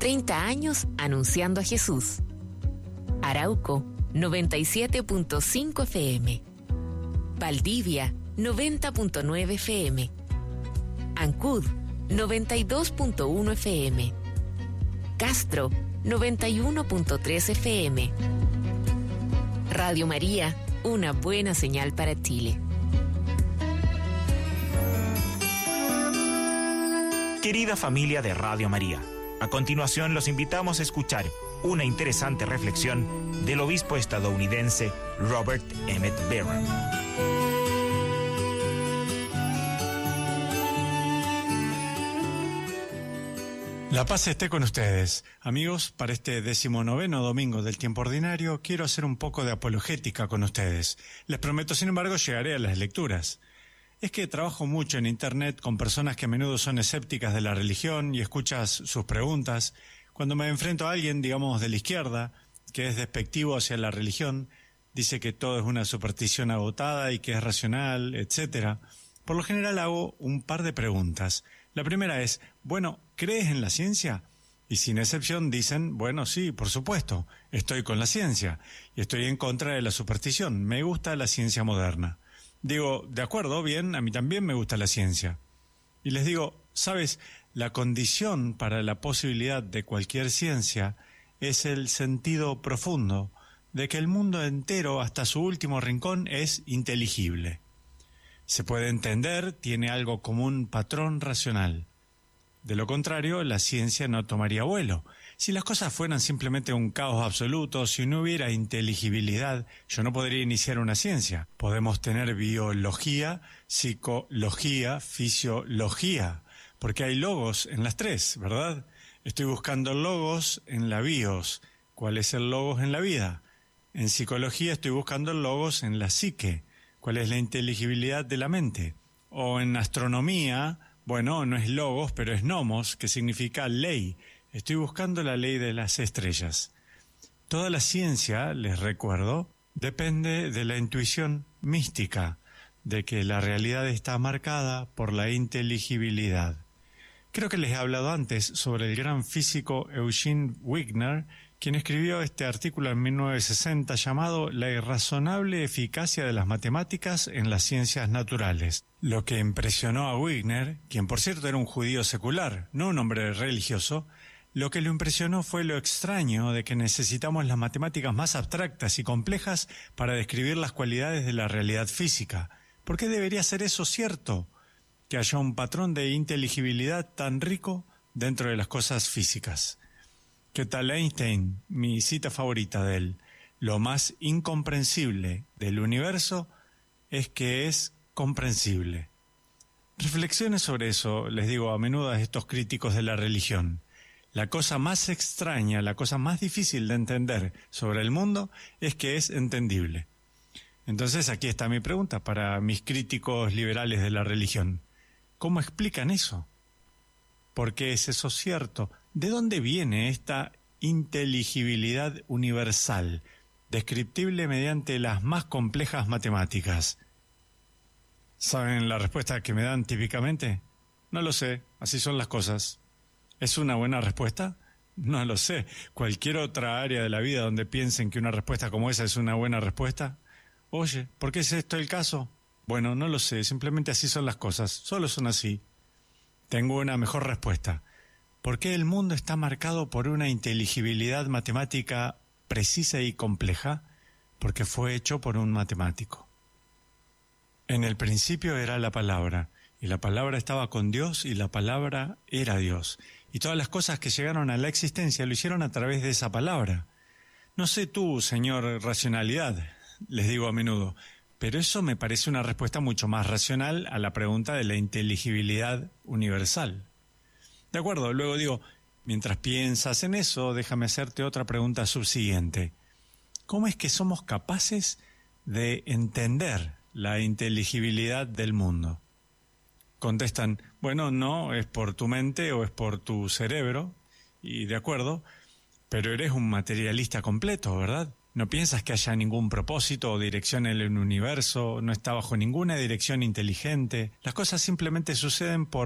30 años anunciando a Jesús. Arauco, 97.5 FM. Valdivia, 90.9 FM. Ancud, 92.1 FM. Castro, 91.3 FM. Radio María, una buena señal para Chile. Querida familia de Radio María, a continuación los invitamos a escuchar una interesante reflexión del obispo estadounidense Robert Emmett Barron. La paz esté con ustedes. Amigos, para este 19º domingo del tiempo ordinario, quiero hacer un poco de apologética con ustedes. Les prometo, sin embargo, llegaré a las lecturas. Es que trabajo mucho en Internet con personas que a menudo son escépticas de la religión y escuchas sus preguntas. Cuando me enfrento a alguien, digamos, de la izquierda, que es despectivo hacia la religión, dice que todo es una superstición agotada y que es racional, etc. Por lo general hago un par de preguntas. La primera es, bueno, ¿crees en la ciencia? Y sin excepción dicen, bueno, sí, por supuesto, estoy con la ciencia y estoy en contra de la superstición, me gusta la ciencia moderna. Digo, de acuerdo, bien, a mí también me gusta la ciencia. Y les digo, ¿sabes? La condición para la posibilidad de cualquier ciencia es el sentido profundo de que el mundo entero, hasta su último rincón, es inteligible. Se puede entender, tiene algo como un patrón racional. De lo contrario, la ciencia no tomaría vuelo. Si las cosas fueran simplemente un caos absoluto, si no hubiera inteligibilidad, yo no podría iniciar una ciencia. Podemos tener biología, psicología, fisiología, porque hay logos en las tres, ¿verdad? Estoy buscando logos en la bios. ¿Cuál es el logos en la vida? En psicología estoy buscando logos en la psique. ¿Cuál es la inteligibilidad de la mente? O en astronomía, bueno, no es logos, pero es nomos, que significa ley. Estoy buscando la ley de las estrellas. Toda la ciencia, les recuerdo, depende de la intuición mística, de que la realidad está marcada por la inteligibilidad. Creo que les he hablado antes sobre el gran físico Eugene Wigner, quien escribió este artículo en 1960 llamado La irrazonable eficacia de las matemáticas en las ciencias naturales. Lo que impresionó a Wigner, quien por cierto era un judío secular, no un hombre religioso, lo que lo impresionó fue lo extraño de que necesitamos las matemáticas más abstractas y complejas para describir las cualidades de la realidad física. ¿Por qué debería ser eso cierto? Que haya un patrón de inteligibilidad tan rico dentro de las cosas físicas. ¿Qué tal Einstein? Mi cita favorita de él. Lo más incomprensible del universo es que es comprensible. Reflexiones sobre eso, les digo a menudo a estos críticos de la religión. La cosa más extraña, la cosa más difícil de entender sobre el mundo es que es entendible. Entonces aquí está mi pregunta para mis críticos liberales de la religión. ¿Cómo explican eso? ¿Por qué es eso cierto? ¿De dónde viene esta inteligibilidad universal, descriptible mediante las más complejas matemáticas? ¿Saben la respuesta que me dan típicamente? No lo sé, así son las cosas. ¿Es una buena respuesta? No lo sé. ¿Cualquier otra área de la vida donde piensen que una respuesta como esa es una buena respuesta? Oye, ¿por qué es esto el caso? Bueno, no lo sé, simplemente así son las cosas, solo son así. Tengo una mejor respuesta. ¿Por qué el mundo está marcado por una inteligibilidad matemática precisa y compleja? Porque fue hecho por un matemático. En el principio era la palabra, y la palabra estaba con Dios, y la palabra era Dios. Y todas las cosas que llegaron a la existencia lo hicieron a través de esa palabra. No sé tú, señor racionalidad, les digo a menudo, pero eso me parece una respuesta mucho más racional a la pregunta de la inteligibilidad universal. De acuerdo, luego digo, mientras piensas en eso, déjame hacerte otra pregunta subsiguiente. ¿Cómo es que somos capaces de entender la inteligibilidad del mundo? Contestan, bueno, no, es por tu mente o es por tu cerebro, y de acuerdo, pero eres un materialista completo, ¿verdad? No piensas que haya ningún propósito o dirección en el universo, no está bajo ninguna dirección inteligente. Las cosas simplemente suceden por